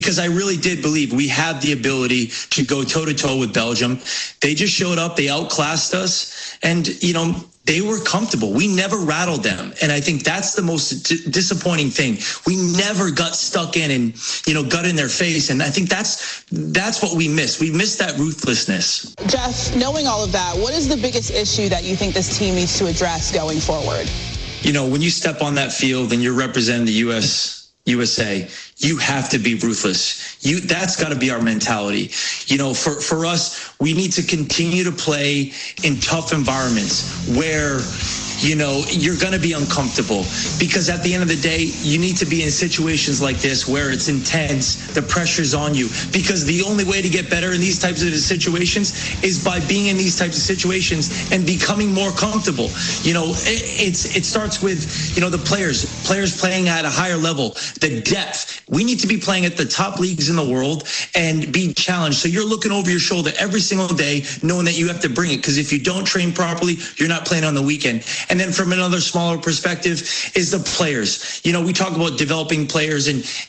because I really did believe we had the ability to go toe-to-toe with Belgium. They just showed up. They outclassed us. And, they were comfortable. We never rattled them. And I think that's the most disappointing thing. We never got stuck in and, got in their face. And I think that's what we missed. We missed that ruthlessness. Jeff, knowing all of that, what is the biggest issue that you think this team needs to address going forward? When you step on that field and you're representing the USA, you have to be ruthless. That's got to be our mentality. For us, we need to continue to play in tough environments where, you're going to be uncomfortable, because at the end of the day, you need to be in situations like this where it's intense, the pressure's on you, because the only way to get better in these types of situations is by being in these types of situations and becoming more comfortable. It starts with, the players playing at a higher level, the depth. We need to be playing at the top leagues in the world and be challenged. So you're looking over your shoulder every single day, knowing that you have to bring it, because if you don't train properly, you're not playing on the weekend. And then from another smaller perspective is the players. We talk about developing players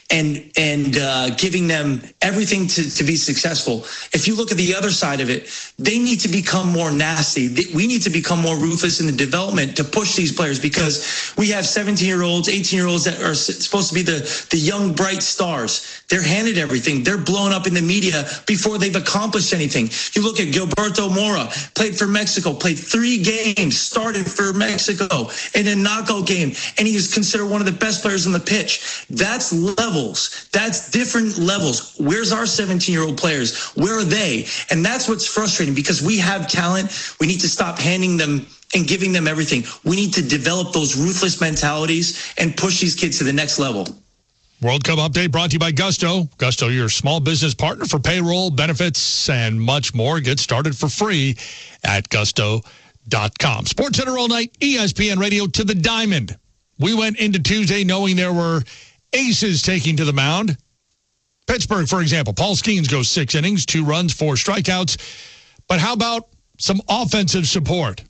and giving them everything to be successful. If you look at the other side of it, they need to become more nasty. We need to become more ruthless in the development to push these players, because we have 17-year-olds, 18-year-olds that are supposed to be the young, bright stars. They're handed everything. They're blown up in the media before they've accomplished anything. You look at Gilberto Mora, played for Mexico, played 3 games, started for Mexico in a knockout game, and he is considered one of the best players on the pitch. That's levels. That's different levels. Where's our 17-year-old players? Where are they? And that's what's frustrating, because we have talent. We need to stop handing them and giving them everything. We need to develop those ruthless mentalities and push these kids to the next level. World Cup update brought to you by Gusto. Gusto, your small business partner for payroll, benefits, and much more. Get started for free at gusto.com. SportsCenter all night, ESPN Radio to the diamond. We went into Tuesday knowing there were aces taking to the mound. Pittsburgh, for example, Paul Skeens goes 6 innings, 2 runs, 4 strikeouts. But how about some offensive support?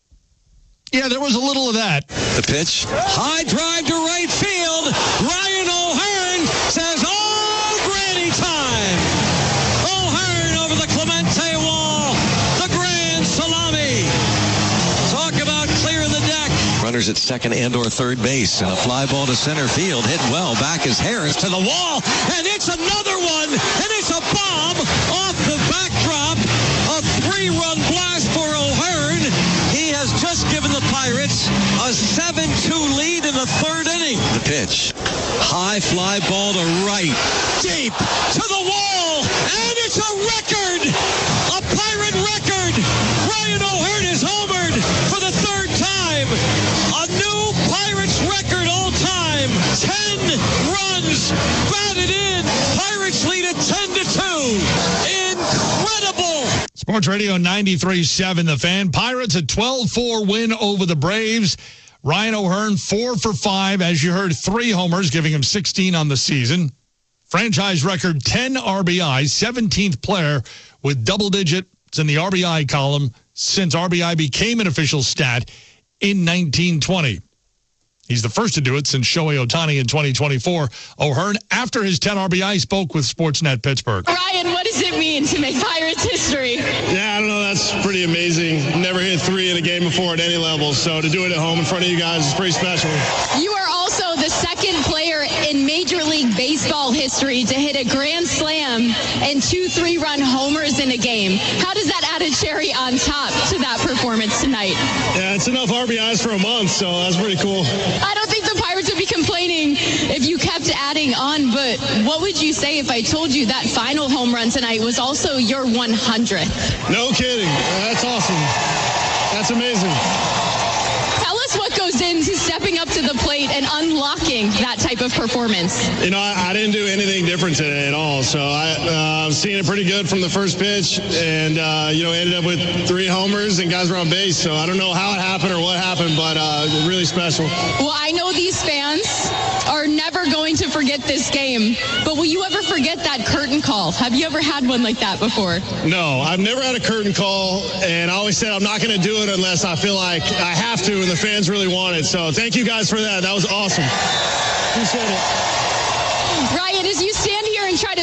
Yeah, there was a little of that. The pitch. High drive to right field. Ryan O'Hearn says, oh, granny time. O'Hearn over the Clemente wall. The grand salami. Talk about clearing the deck. Runners at second and or third base. And a fly ball to center field. Hit well. Back is Harris to the wall. And it's another one. And it's a bomb off the backdrop. A 3-run blast for O'Hearn. He has just given the Pirates a 7-2 lead in the 3rd inning. The pitch. High fly ball to right. Deep to the wall. And it's a record. A Pirate record. Ryan O'Hearn is homered for the 3rd time. A new Pirates record all time. 10 runs batted in. Pirates lead at 10-2. Incredible. Sports Radio 93.7 The Fan. Pirates a 12-4 win over the Braves. Ryan O'Hearn 4 for 5. As you heard, 3 homers, giving him 16 on the season. Franchise record 10 RBIs, 17th player with double digits in the RBI column since RBI became an official stat in 1920. He's the first to do it since Shohei Ohtani in 2024. O'Hearn, after his 10 RBI, spoke with Sportsnet Pittsburgh. Ryan, what does it mean to make Pirates history? Yeah, I don't know. That's pretty amazing. Never hit 3 in a game before at any level. So to do it at home in front of you guys is pretty special. You are also the second player in Major League Baseball history to hit a grand slam and 2 3-run homers in a game. How does that add a cherry on top to that performance tonight? Yeah, it's enough RBIs for a month, so that's pretty cool. I don't think the Pirates would be complaining if you kept adding on, but what would you say if I told you that final home run tonight was also your 100th? No kidding. That's awesome. That's amazing. Tell us what goes into stepping up to the plate and unlocking that type of performance. I didn't do anything different today at all, so I've seen it pretty good from the first pitch, and ended up with 3 homers and guys were on base, so I don't know how it happened or what happened, but really special. Well, I know these fans are never going to forget this game, but will you ever forget that curtain call? Have you ever had one like that before? No, I've never had a curtain call, and I always said I'm not going to do it unless I feel like I have to and the fans really want it. So thank you guys for that. That was awesome. Appreciate it.